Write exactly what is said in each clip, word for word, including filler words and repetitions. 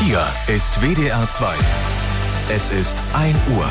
Hier ist W D R zwei. Es ist ein Uhr.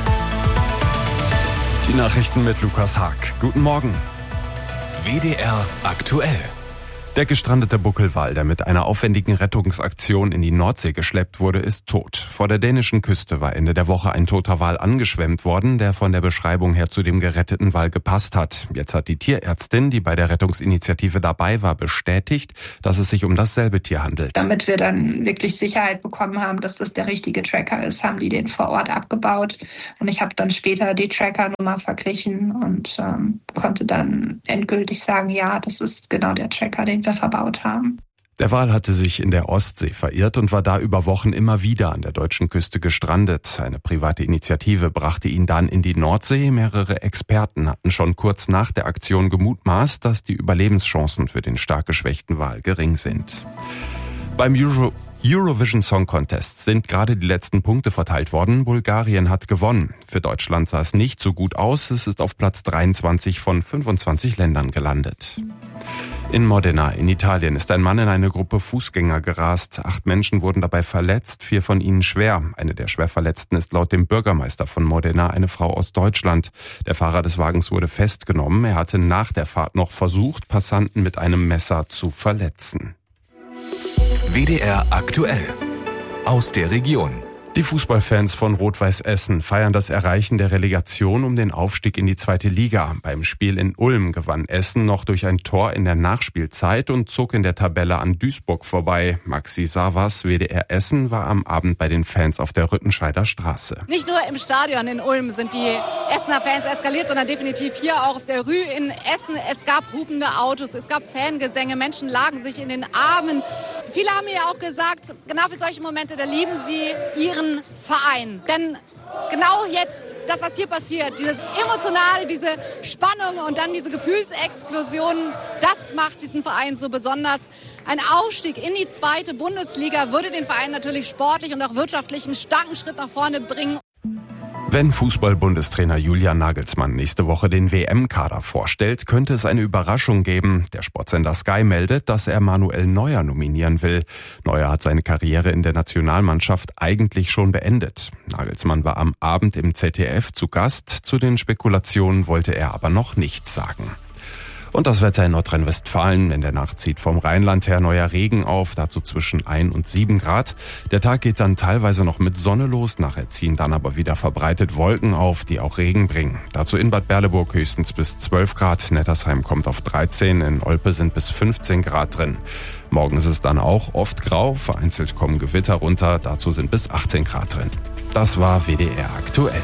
Die Nachrichten mit Lukas Haag. Guten Morgen. W D R aktuell. Der gestrandete Buckelwal, der mit einer aufwendigen Rettungsaktion in die Nordsee geschleppt wurde, ist tot. Vor der dänischen Küste war Ende der Woche ein toter Wal angeschwemmt worden, der von der Beschreibung her zu dem geretteten Wal gepasst hat. Jetzt hat die Tierärztin, die bei der Rettungsinitiative dabei war, bestätigt, dass es sich um dasselbe Tier handelt. Damit wir dann wirklich Sicherheit bekommen haben, dass das der richtige Tracker ist, haben die den vor Ort abgebaut. Und ich habe dann später die Trackernummer verglichen und ähm, konnte dann endgültig sagen, ja, das ist genau der Tracker, den wir verbaut haben. Der Wal hatte sich in der Ostsee verirrt und war da über Wochen immer wieder an der deutschen Küste gestrandet. Eine private Initiative brachte ihn dann in die Nordsee. Mehrere Experten hatten schon kurz nach der Aktion gemutmaßt, dass die Überlebenschancen für den stark geschwächten Wal gering sind. Beim Euro Eurovision Song Contest sind gerade die letzten Punkte verteilt worden. Bulgarien hat gewonnen. Für Deutschland sah es nicht so gut aus. Es ist auf Platz dreiundzwanzig von fünfundzwanzig Ländern gelandet. In Modena in Italien ist ein Mann in eine Gruppe Fußgänger gerast. Acht Menschen wurden dabei verletzt, vier von ihnen schwer. Eine der Schwerverletzten ist laut dem Bürgermeister von Modena eine Frau aus Deutschland. Der Fahrer des Wagens wurde festgenommen. Er hatte nach der Fahrt noch versucht, Passanten mit einem Messer zu verletzen. W D R aktuell. Aus der Region. Die Fußballfans von Rot-Weiß Essen feiern das Erreichen der Relegation um den Aufstieg in die zweite Liga. Beim Spiel in Ulm gewann Essen noch durch ein Tor in der Nachspielzeit und zog in der Tabelle an Duisburg vorbei. Maxi Savas, W D R Essen, war am Abend bei den Fans auf der Rüttenscheider Straße. Nicht nur im Stadion in Ulm sind die Essener Fans eskaliert, sondern definitiv hier auch auf der Rue in Essen. Es gab hupende Autos, es gab Fangesänge, Menschen lagen sich in den Armen. Viele haben mir auch gesagt, genau für solche Momente, da lieben sie ihren Verein. Denn genau jetzt, das was hier passiert, dieses Emotionale, diese Spannung und dann diese Gefühlsexplosion, das macht diesen Verein so besonders. Ein Aufstieg in die zweite Bundesliga würde den Verein natürlich sportlich und auch wirtschaftlich einen starken Schritt nach vorne bringen. Wenn Fußball-Bundestrainer Julian Nagelsmann nächste Woche den W M-Kader vorstellt, könnte es eine Überraschung geben. Der Sportsender Sky meldet, dass er Manuel Neuer nominieren will. Neuer hat seine Karriere in der Nationalmannschaft eigentlich schon beendet. Nagelsmann war am Abend im Z D F zu Gast. Zu den Spekulationen wollte er aber noch nichts sagen. Und das Wetter in Nordrhein-Westfalen. In der Nacht zieht vom Rheinland her neuer Regen auf, dazu zwischen ein und sieben Grad. Der Tag geht dann teilweise noch mit Sonne los, nachher ziehen dann aber wieder verbreitet Wolken auf, die auch Regen bringen. Dazu in Bad Berleburg höchstens bis zwölf Grad, Nettersheim kommt auf dreizehn, in Olpe sind bis fünfzehn Grad drin. Morgen ist es dann auch oft grau, vereinzelt kommen Gewitter runter, dazu sind bis achtzehn Grad drin. Das war W D R aktuell.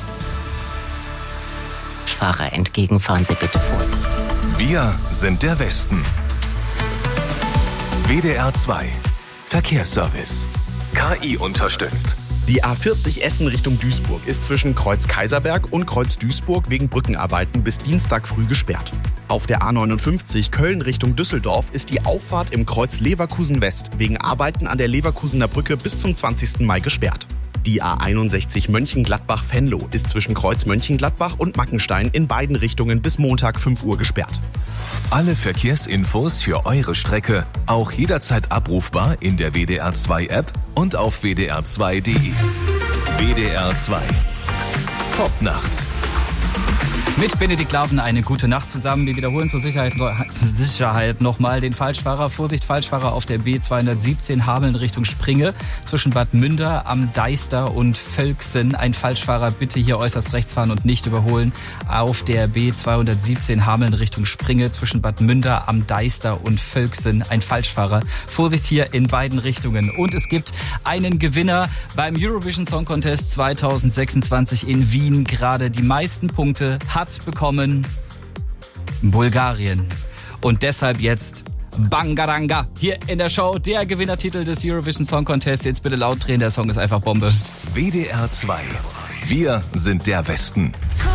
Fahrer entgegen, fahren Sie bitte Vorsicht. Wir sind der Westen. W D R zwei. Verkehrsservice. K I unterstützt. Die A vierzig Essen Richtung Duisburg ist zwischen Kreuz Kaiserberg und Kreuz Duisburg wegen Brückenarbeiten bis Dienstag früh gesperrt. Auf der A neunundfünfzig Köln Richtung Düsseldorf ist die Auffahrt im Kreuz Leverkusen West wegen Arbeiten an der Leverkusener Brücke bis zum zwanzigsten Mai gesperrt. Die A einundsechzig Mönchengladbach-Venlo ist zwischen Kreuz Mönchengladbach und Mackenstein in beiden Richtungen bis Montag fünf Uhr gesperrt. Alle Verkehrsinfos für eure Strecke auch jederzeit abrufbar in der W D R zwei App und auf w d r zwei punkt d e. W D R zwei. Top nachts. Mit Benedikt Laufen eine gute Nacht zusammen. Wir wiederholen zur Sicherheit, zur Sicherheit nochmal den Falschfahrer. Vorsicht, Falschfahrer auf der B zweihundertsiebzehn Hameln Richtung Springe zwischen Bad Münder am Deister und Völksen. Ein Falschfahrer bitte hier äußerst rechts fahren und nicht überholen. Auf der B zweihundertsiebzehn Hameln Richtung Springe zwischen Bad Münder am Deister und Völksen. Ein Falschfahrer. Vorsicht hier in beiden Richtungen. Und es gibt einen Gewinner beim Eurovision Song Contest zweitausendsechsundzwanzig in Wien. Gerade die meisten Punkte hat bekommen Bulgarien. Und deshalb jetzt Bangaranga hier in der Show. Der Gewinnertitel des Eurovision Song Contest. Jetzt bitte laut drehen, der Song ist einfach Bombe. W D R zwei. Wir sind der Westen.